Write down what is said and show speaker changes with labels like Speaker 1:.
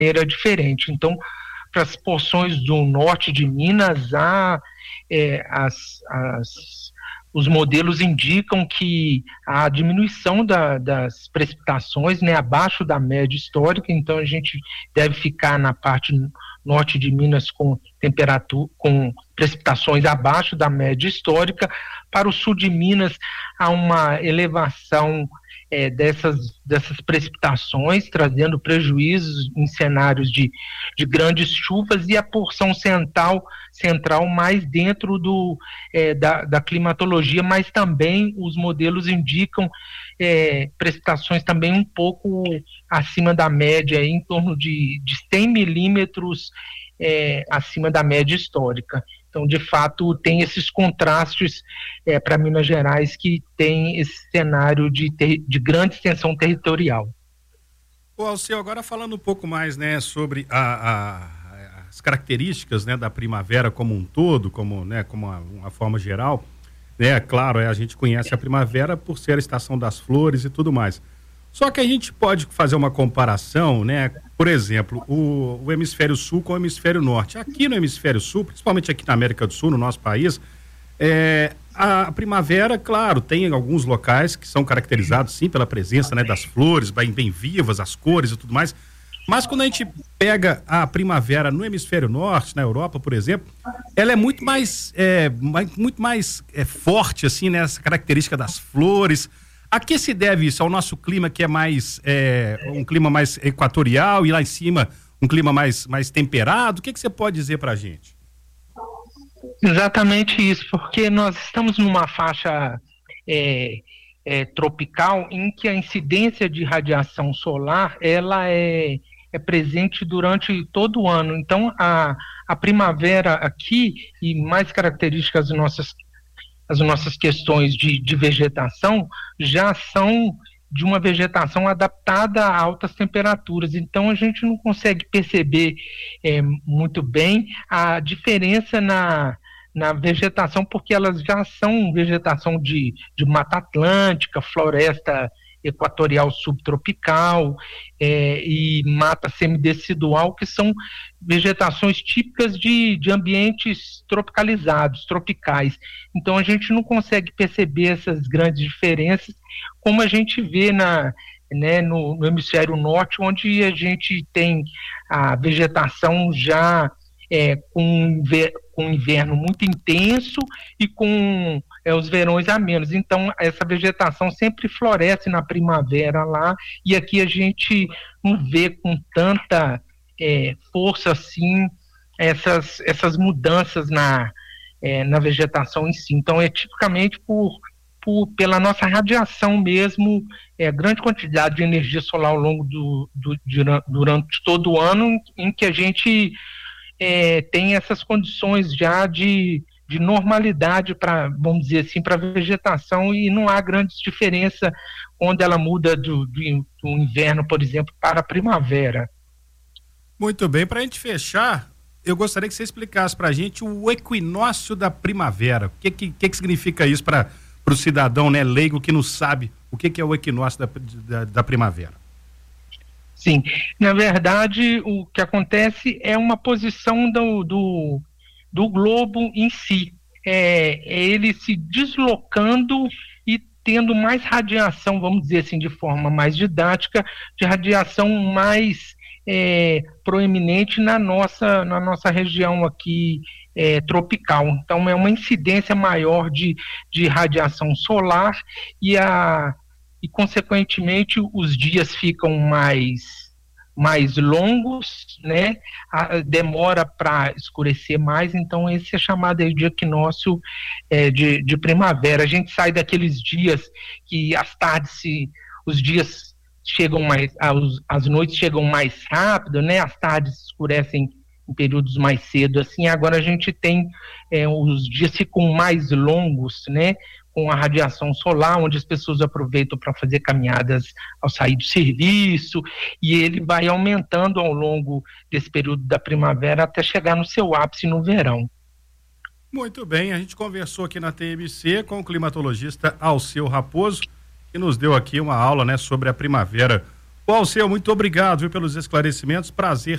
Speaker 1: maneira diferente. Então, para as porções do norte de Minas, os modelos indicam que a diminuição das precipitações, né, abaixo da média histórica, então a gente deve ficar na parte norte de Minas com precipitações abaixo da média histórica. Para o sul de Minas há uma elevação dessas precipitações, trazendo prejuízos em cenários de grandes chuvas, e a porção central mais dentro da climatologia, mas também os modelos indicam precipitações também um pouco acima da média, em torno de 100 milímetros acima da média histórica. Então, de fato, tem esses contrastes para Minas Gerais, que tem esse cenário de grande extensão territorial.
Speaker 2: Alceu, agora falando um pouco mais, né, sobre as características, né, da primavera como um todo, como uma forma geral, né, claro, a gente conhece a primavera por ser a estação das flores e tudo mais. Só que a gente pode fazer uma comparação, né? Por exemplo, o hemisfério sul com o hemisfério norte. Aqui no hemisfério sul, principalmente aqui na América do Sul, no nosso país, a primavera, claro, tem alguns locais que são caracterizados, sim, pela presença, né, das flores, bem vivas, as cores e tudo mais. Mas quando a gente pega a primavera no hemisfério norte, na Europa, por exemplo, ela é muito mais forte, assim, né? Essa característica das flores. A que se deve isso? Ao nosso clima, que é mais um clima mais equatorial, e lá em cima um clima mais temperado? O que você pode dizer para a gente?
Speaker 1: Exatamente isso, porque nós estamos numa faixa tropical em que a incidência de radiação solar ela é presente durante todo o ano. Então, a primavera aqui, e mais características as nossas questões de vegetação, já são de uma vegetação adaptada a altas temperaturas. Então, a gente não consegue perceber muito bem a diferença na vegetação, porque elas já são vegetação de Mata Atlântica, floresta equatorial subtropical e mata semidecidual, que são vegetações típicas de ambientes tropicais. Então a gente não consegue perceber essas grandes diferenças como a gente vê no hemisfério norte, onde a gente tem a vegetação já com inverno muito intenso e com os verões a menos. Então, essa vegetação sempre floresce na primavera lá, e aqui a gente não vê com tanta força assim essas mudanças na vegetação em si. Então, é tipicamente pela nossa radiação mesmo, grande quantidade de energia solar ao longo durante todo o ano, em que a gente tem essas condições já de normalidade vamos dizer assim, para a vegetação, e não há grande diferença quando ela muda do inverno, por exemplo, para a primavera.
Speaker 2: Muito bem, para a gente fechar, eu gostaria que você explicasse para a gente o equinócio da primavera. O que significa isso para o cidadão, né, leigo, que não sabe o que é o equinócio da primavera?
Speaker 1: Sim, na verdade o que acontece é uma posição do globo em si, ele se deslocando e tendo mais radiação, vamos dizer assim, de forma mais didática, de radiação mais proeminente na nossa região aqui tropical. Então é uma incidência maior de radiação solar, e consequentemente os dias ficam mais longos, né? Demora para escurecer mais. Então esse é chamado aí de equinócio de primavera. A gente sai daqueles dias que os dias chegam as noites chegam mais rápido, né? As tardes escurecem em períodos mais cedo, assim. Agora a gente tem os dias ficam mais longos, né? Com a radiação solar, onde as pessoas aproveitam para fazer caminhadas ao sair do serviço, e ele vai aumentando ao longo desse período da primavera até chegar no seu ápice no verão.
Speaker 2: Muito bem, a gente conversou aqui na TMC com o climatologista Alceu Raposo, que nos deu aqui uma aula, né, sobre a primavera. Alceu, muito obrigado, viu, pelos esclarecimentos, prazer